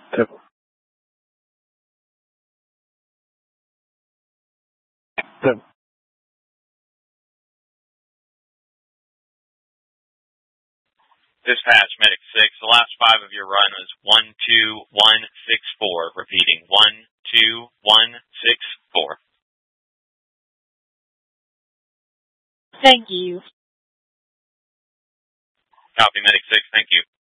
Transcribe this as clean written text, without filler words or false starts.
Yep. Yep. Dispatch, Medic 6, the last 5 of your run was 12164. Repeating, 12164. Thank you. Copy, Medic 6, thank you.